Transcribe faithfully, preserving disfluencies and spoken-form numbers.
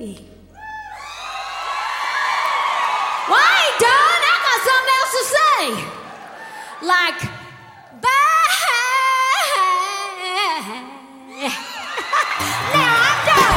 baby. Why, done? I got something else to say. Like,